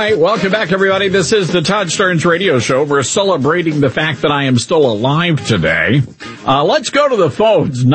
right, welcome back, everybody. This is the Todd Stearns Radio Show. We're celebrating the fact that I am still alive today. Let's go to the phones.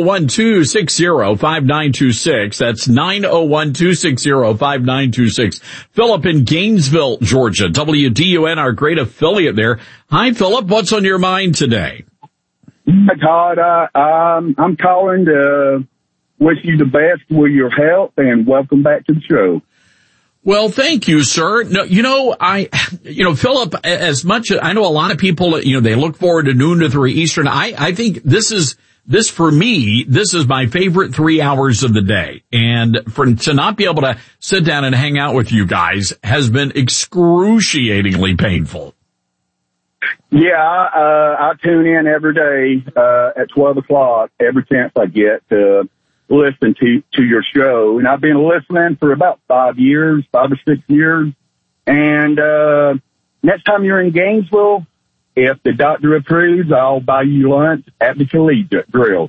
901-260-5926. That's 901-260-5926. Philip in Gainesville, Georgia. WDUN, our great affiliate there. Hi, Philip. What's on your mind today? Hi, Todd. I'm calling to wish you the best with your health and welcome back to the show. Well, thank you, sir. No, Philip, as much as I know a lot of people, they look forward to noon to 3 Eastern. I think this is my favorite 3 hours of the day. And to not be able to sit down and hang out with you guys has been excruciatingly painful. Yeah, I tune in every day, at 12 o'clock, every chance I get to listen to your show. And I've been listening for about 5 or 6 years. And next time you're in Gainesville, if the doctor approves, I'll buy you lunch at the Collegiate Grill.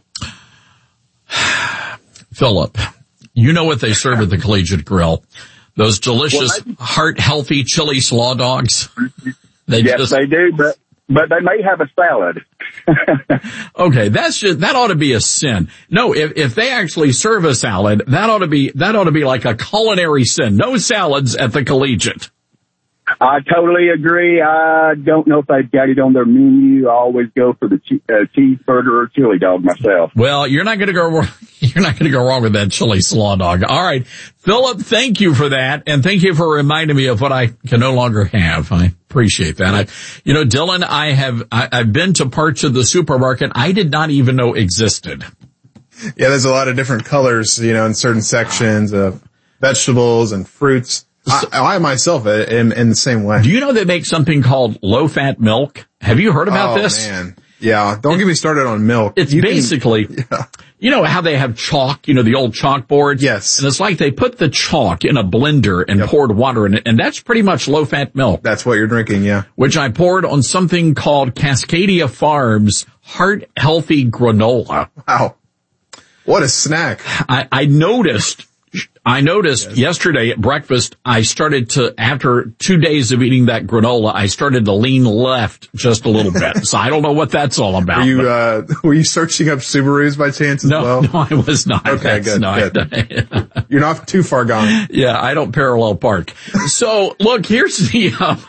Philip, you know what they serve at the Collegiate Grill? Those delicious, heart-healthy chili slaw dogs. They do, but they may have a salad. Okay, that ought to be a sin. No, if they actually serve a salad, that ought to be like a culinary sin. No salads at the Collegiate. I totally agree. I don't know if they've got it on their menu. I always go for the cheeseburger or chili dog myself. Well, you're not going to go wrong with that chili slaw dog. All right, Philip, thank you for that, and thank you for reminding me of what I can no longer have. I appreciate that. Dylan, I've been to parts of the supermarket I did not even know existed. Yeah, there's a lot of different colors, in certain sections of vegetables and fruits. I myself am in the same way. Do you know they make something called low-fat milk? Have you heard about this? Oh, man. Yeah, don't get me started on milk. It's basically, you know how they have chalk, the old chalkboards? Yes. And it's like they put the chalk in a blender and poured water in it, and that's pretty much low-fat milk. That's what you're drinking, yeah. Which I poured on something called Cascadia Farms Heart Healthy Granola. Wow. What a snack. I noticed yesterday at breakfast, I started to, after 2 days of eating that granola, I started to lean left just a little bit. So I don't know what that's all about. Were you searching up Subarus by chance as well? No, I was not. Okay, good. You're not too far gone. Yeah, I don't parallel park. So look, here's the,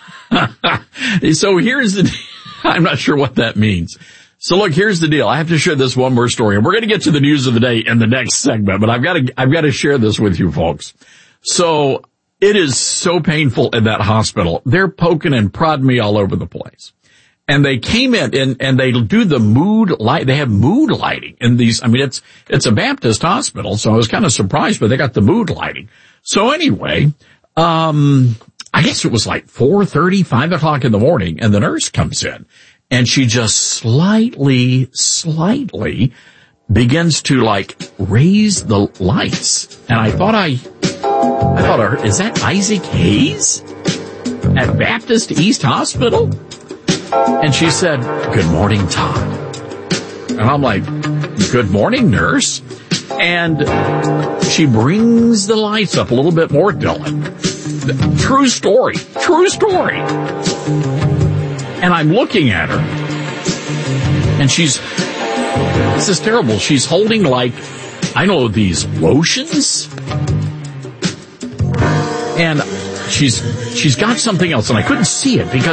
I'm not sure what that means. So look, here's the deal. I have to share this one more story, and we're going to get to the news of the day in the next segment, but I've got to share this with you folks. So it is so painful in that hospital. They're poking and prodding me all over the place. And they came in and they do the mood light. They have mood lighting in these. I mean, it's a Baptist hospital, so I was kind of surprised, but they got the mood lighting. So anyway, I guess it was like 4:30, 5 o'clock in the morning, and the nurse comes in. And she just slightly begins to raise the lights. And I thought, is that Isaac Hayes at Baptist East Hospital? And she said, "Good morning, Todd." And I'm like, "Good morning, nurse." And she brings the lights up a little bit more, Dylan. True story. And I'm looking at her, and this is terrible. She's holding these lotions, and she's got something else, and I couldn't see it because